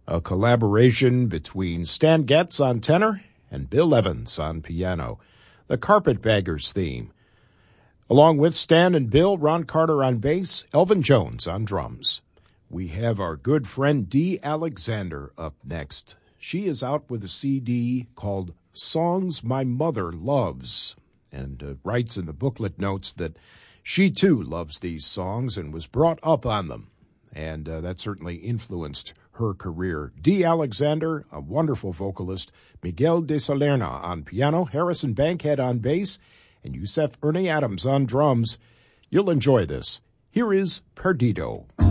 a collaboration between Stan Getz on tenor and Bill Evans on piano, the Carpetbaggers theme. Along with Stan and Bill, Ron Carter on bass, Elvin Jones on drums. We have our good friend Dee Alexander up next. She is out with a CD called Songs My Mother Loves, and writes in the booklet notes that she too loves these songs and was brought up on them, and that certainly influenced her career. Dee Alexander, a wonderful vocalist, Miguel de Salerno on piano, Harrison Bankhead on bass, and Yusef Ernie Adams on drums. You'll enjoy this. Here is Perdido.